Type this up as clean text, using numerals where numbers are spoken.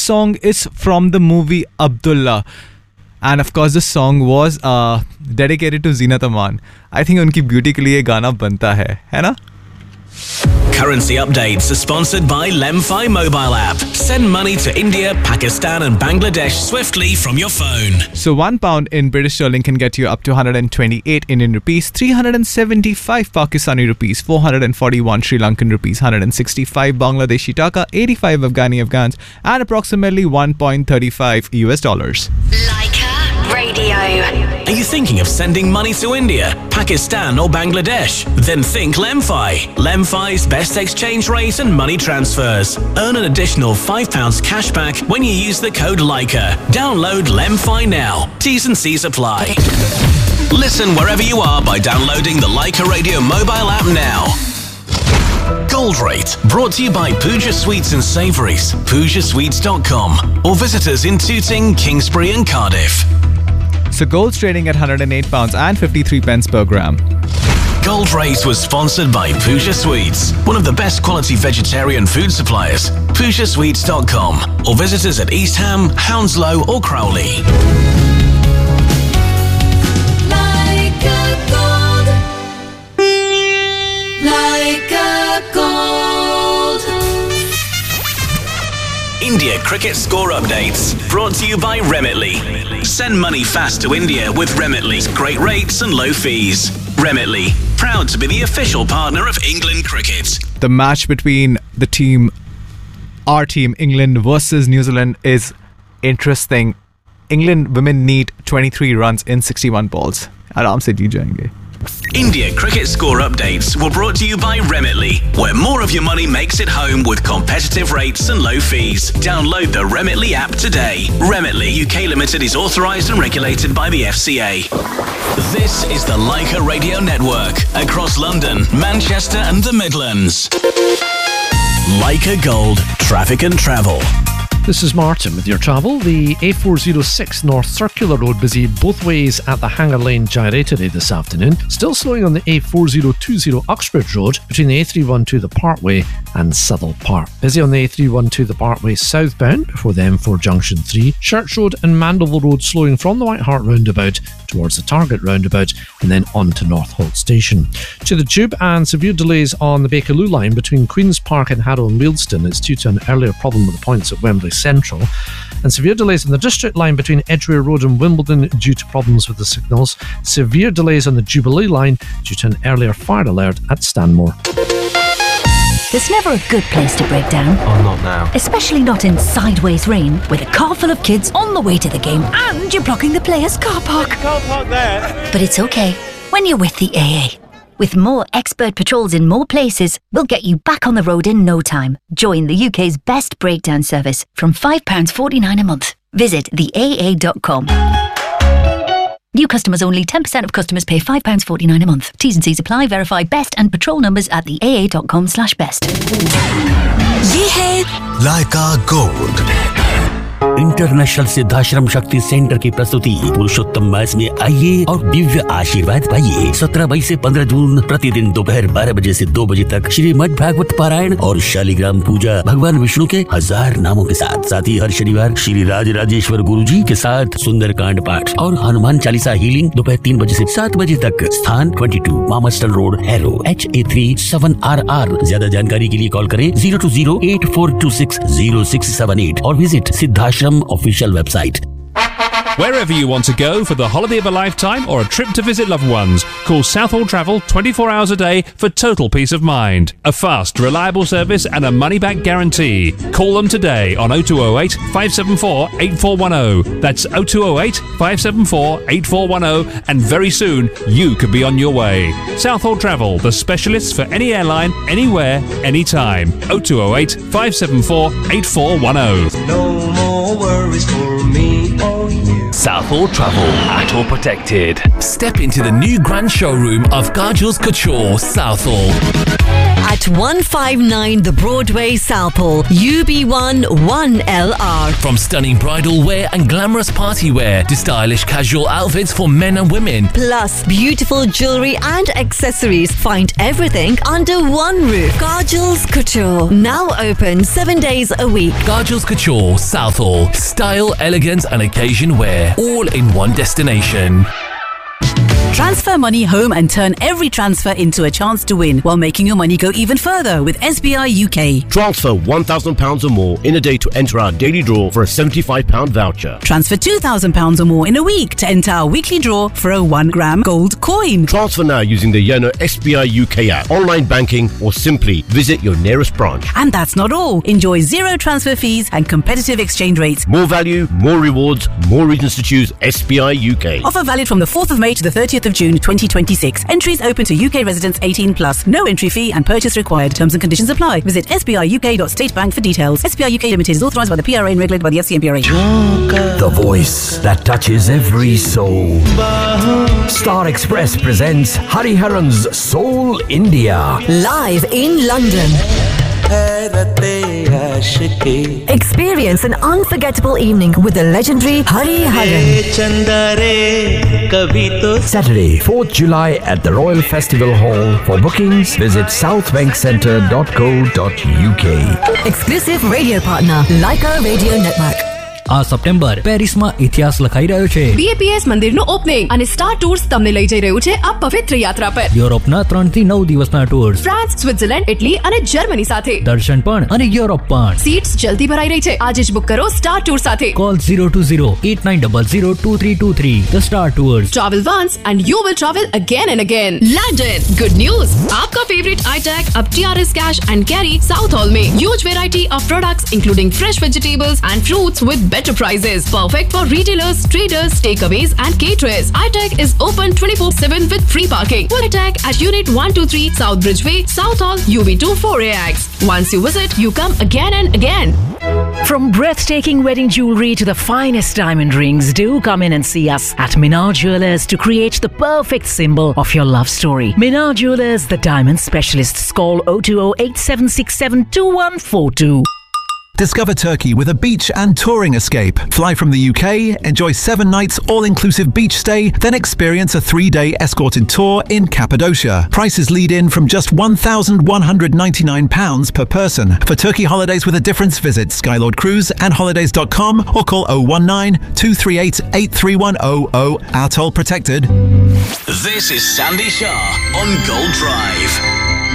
song is from the movie Abdullah. And of course, the song was dedicated to Zinat Aman. I think उनकी beauty के लिए गाना बनता है ना? Currency updates are sponsored by Lemfi mobile app. Send money to India, Pakistan and Bangladesh swiftly from your phone. So £1 in British sterling can get you up to 128 Indian rupees, 375 Pakistani rupees, 441 Sri Lankan rupees, 165 Bangladeshi taka, 85 Afghans, and approximately $1.35 US. Leica Radio. Are you thinking of sending money to India, Pakistan or Bangladesh? Then think Lemfi. Lemfi's best exchange rate and money transfers. Earn an additional £5 cashback when you use the code Leica. Download Lemfi now. T's and C's apply. Listen wherever you are by downloading the Leica Radio mobile app now. Gold Rate, brought to you by Pooja Sweets and Savouries, PoojaSweets.com, or visit us in Tooting, Kingsbury and Cardiff. So gold's trading at £108 and 53 pence per gram. Gold Rate was sponsored by Pooja Sweets, one of the best quality vegetarian food suppliers. PoojaSweets.com, or visit us at East Ham, Hounslow or Crowley. India cricket score updates, brought to you by Remitly. Send money fast to India with Remitly's great rates and low fees. Remitly, proud to be the official partner of England cricket. The match between our team, England versus New Zealand, is interesting. England women need 23 runs in 61 balls. आराम से जीत जाएंगे. India cricket score updates were brought to you by Remitly, where more of your money makes it home with competitive rates and low fees. Download the Remitly app today. Remitly UK Limited is authorised and regulated by the FCA. This is the Leica Radio Network, across London, Manchester and the Midlands. Leica Gold, traffic and travel. This is Martin with your travel. The A406 North Circular Road busy both ways at the Hanger Lane Gyratory this afternoon. Still slowing on the A4020 Uxbridge Road between the A312 The Parkway and Southall Park. Busy on the A312 The Parkway southbound before the M4 Junction 3. Church Road and Mandeville Road slowing from the White Hart roundabout towards the Target roundabout and then on to North Holt Station. To the Tube, and severe delays on the Bakerloo line between Queen's Park and Harrow and Wealdstone. It's due to an earlier problem with the points at Wembley Central, and severe delays on the District line between Edgware Road and Wimbledon due to problems with the signals. Severe delays on the Jubilee line due to an earlier fire alert at Stanmore. There's never a good place to break down. Oh, not now. Especially not in sideways rain with a car full of kids on the way to the game and you're blocking the players' car park. You can't park there. But it's okay when you're with the AA. With more expert patrols in more places, we'll get you back on the road in no time. Join the UK's best breakdown service from £5.49 a month. Visit theaa.com. New customers only. 10% of customers pay £5.49 a month. T's and C's apply. Verify best and patrol numbers at theaa.com/best. ये है Leica Gold. International Siddhashram शक्ति centre की प्रस्तुति पुरुषोत्तम मास में आइए और दिव्य आशीर्वाद पाइए। 17 मई से 15 जून प्रतिदिन दोपहर 12 बजे से 2 बजे तक श्रीमद् भागवत पारायण और शालिग्राम पूजा भगवान विष्णु के 1000 नामों के साथ ही हर शनिवार श्री राज राजेश्वर गुरुजी के साथ सुंदरकांड पाठ और हनुमान चालीसा हीलिंग दोपहर 3 बजे से 7 बजे तक। स्थान 22 मामस्टन रोड, हैरो, HA3 7RR। ज्यादा जानकारी के लिए कॉल करें 02084260678 और visit Siddhashram official website. Wherever you want to go for the holiday of a lifetime or a trip to visit loved ones, call Southall Travel 24 hours a day for total peace of mind. A fast, reliable service and a money-back guarantee. Call them today on 0208 574 8410. That's 0208 574 8410, and very soon you could be on your way. Southall Travel, the specialists for any airline, anywhere, anytime. 0208 574 8410. No more worries for me or Southall Travel, Atoll Protected. Step into the new grand showroom of Kajal's Couture, Southall. At 159 The Broadway, Southall, UB1 1LR. From stunning bridal wear and glamorous party wear to stylish casual outfits for men and women. Plus, beautiful jewellery and accessories. Find everything under one roof. Kajal's Couture. Now open 7 days a week. Kajal's Couture, Southall. Style, elegance and occasion wear. All in one destination. Transfer money home and turn every transfer into a chance to win while making your money go even further with SBI UK. Transfer £1,000 or more in a day to enter our daily draw for a £75 voucher. Transfer £2,000 or more in a week to enter our weekly draw for a 1 gram gold coin. Transfer now using the Yono SBI UK app, online banking, or simply visit your nearest branch. And that's not all. Enjoy zero transfer fees and competitive exchange rates. More value, more rewards, more reasons to choose SBI UK. Offer valid from the 4th of May to the 30th of June 2026. Entries open to UK residents 18+. No entry fee and purchase required. Terms and conditions apply. Visit sbiuk.statebank for details. SBI UK Limited is authorised by the PRA and regulated by the FCMPRA. The voice that touches every soul. Star Express presents Hariharan's Soul India. Live in London. Experience an unforgettable evening with the legendary Hariharan. Saturday, 4th July at the Royal Festival Hall. For bookings, visit southbankcentre.co.uk. Exclusive radio partner, Leica Radio Network. આ September પેરિસમાં ઇતિહાસ લખાઈ રહ્યો છે. BAPS મંદિરનું opening અને star tours તમને લઈ જઈ રહ્યું છે આ પવિત્ર યાત્રા પર. યુરોપના 3 થી 9 દિવસના ટૂર્સ. ફ્રાન્સ, સ્વિટ્ઝરલેન્ડ, ઇટલી અને જર્મની સાથે. દર્શન પણ અને યુરોપ પણ. સીટ્સ જલ્દી ભરાઈ રહી છે. આજે જ બુક કરો સ્ટાર ટૂર સાથે. Call 020-8900-2323. The Star Tours. Travel once and you will travel again and again. London. Good news. आपका फेवरेट iTag अब TRS Cash and Carry South Hall में. Huge variety of products including fresh vegetables and fruits with better prices. Perfect for retailers, traders, takeaways and caterers. iTag is open 24/7 with free parking. Full iTag at Unit 123 South Bridgeway, South Hall, UB2 4AX. Once you visit, you come again and again. From breathtaking wedding jewelry to the finest diamond rings, do come in and see us at Minar Jewelers to create the perfect symbol of your love story. Minar Jewelers, the diamond specialists. Call 020-8767-2142. Discover Turkey with a beach and touring escape. Fly from the UK, enjoy 7 nights all-inclusive beach stay, then experience a 3-day escorted tour in Cappadocia. Prices lead in from just £1,199 per person. For Turkey holidays with a difference, visit Skylord Cruise and holidays.com or call 019-238-83100. Atoll Protected. This is Sandy Shah on Gold Drive.